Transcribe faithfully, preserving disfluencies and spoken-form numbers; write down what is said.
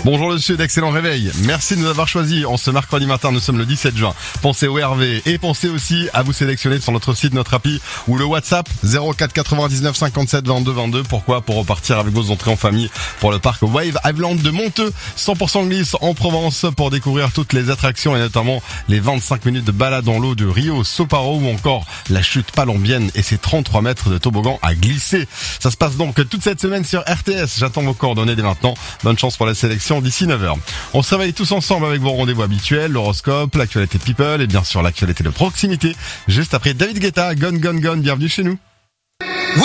Bonjour le Sud, excellent réveil. Merci de nous avoir choisis. En ce mercredi matin, nous sommes le dix-sept juin. Pensez au R V et pensez aussi à vous sélectionner sur notre site, notre appli ou le WhatsApp zéro quatre quatre-vingt-dix-neuf cinquante-sept vingt-deux vingt-deux. Pourquoi? Pour repartir avec vos entrées en famille pour le parc Wave Island de Monteux. cent pour cent glisse en Provence pour découvrir toutes les attractions et notamment les vingt-cinq minutes de balade dans l'eau du Rio Soparo ou encore la chute palombienne et ses trente-trois mètres de toboggan à glisser. Ça se passe donc toute cette semaine sur R T S. J'attends vos coordonnées dès maintenant. Bonne chance pour la sélection d'ici neuf heures. On se réveille tous ensemble avec vos rendez-vous habituels, l'horoscope, l'actualité people et bien sûr l'actualité de proximité. Juste après David Guetta, Gone Gone Gone, bienvenue chez nous. We